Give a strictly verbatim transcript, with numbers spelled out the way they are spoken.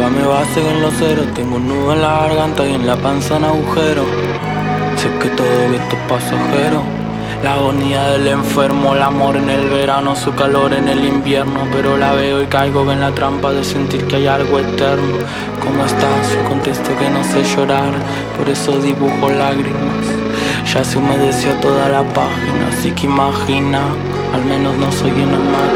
Nunca me base en los ceros. Tengo un nudo en la garganta y en la panza un agujero. Sé que todo esto es pasajero. La agonía del enfermo, el amor en el verano, su calor en el invierno. Pero la veo y caigo en la trampa de sentir que hay algo eterno. ¿Cómo estás? Yo contesto que no sé llorar, por eso dibujo lágrimas. Ya se humedeció toda la página, así que imagina, al menos no soy una máquina.